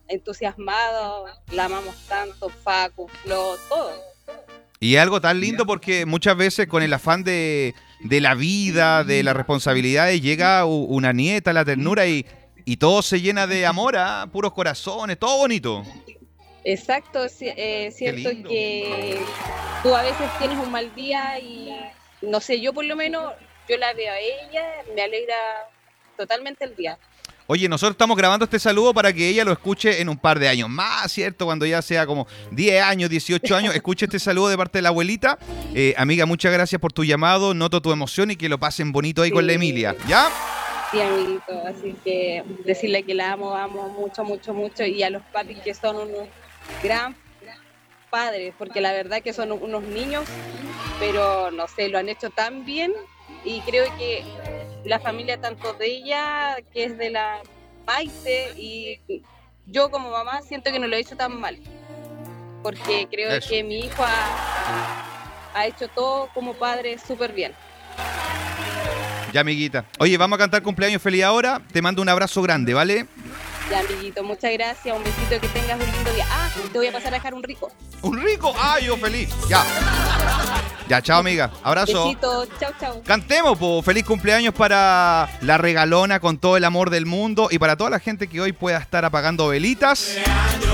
entusiasmado, la amamos tanto, Facu, Flo, todo. Y es algo tan lindo porque muchas veces con el afán de la vida, de las responsabilidades, llega una nieta, la ternura y todo se llena de amor, ¿ah? Puros corazones, todo bonito. Exacto, Qué cierto lindo. que tú a veces tienes un mal día y no sé, yo por lo menos, yo la veo a ella, me alegra totalmente el día. Oye, nosotros estamos grabando este saludo para que ella lo escuche en un par de años más, ¿cierto? Cuando ya sea como 10 años, 18 años, escuche este saludo de parte de la abuelita. Amiga, muchas gracias por tu llamado, noto tu emoción y que lo pasen bonito ahí con la Emilia, Sí, ¿ya? sí, amiguito, así que decirle que la amo mucho, mucho, mucho, y a los papis que son unos gran padres, porque la verdad que son unos niños, pero no sé, lo han hecho tan bien y creo que la familia tanto de ella, que es de la Maite, y yo como mamá siento que no lo he hecho tan mal, porque creo Eso. que mi hijo ha hecho todo como padre súper bien. Ya, amiguita. Oye, vamos a cantar cumpleaños feliz ahora. Te mando un abrazo grande, ¿vale? Ya, amiguito, muchas gracias, un besito, que tengas un lindo día. Ah, te voy a pasar a dejar un rico. Un rico. ¡Ay, yo feliz! Ya. Ya, chao, amiga. Abrazo. Besito, chau, chau. Cantemos, po. Feliz cumpleaños para la regalona con todo el amor del mundo y para toda la gente que hoy pueda estar apagando velitas.